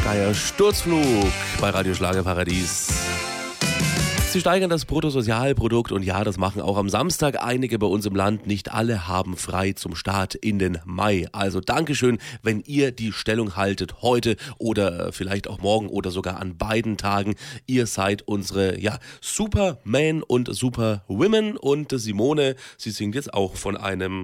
Geier Sturzflug bei Radio Schlagerparadies. Sie steigern das Bruttosozialprodukt und ja, das machen auch am Samstag einige bei uns im Land. Nicht alle haben frei zum Start in den Mai. Also Dankeschön, wenn ihr die Stellung haltet heute oder vielleicht auch morgen oder sogar an beiden Tagen. Ihr seid unsere Superman und Superwomen und Simone, sie singt jetzt auch von einem